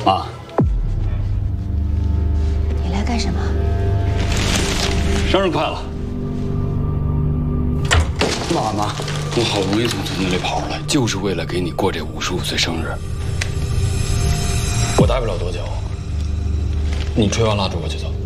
妈， 你来干什么？ 生日快乐！妈，我好不容易从村子里跑出来，就是为了给你过这55岁生日。我待不了多久，你吹完蜡烛我就走。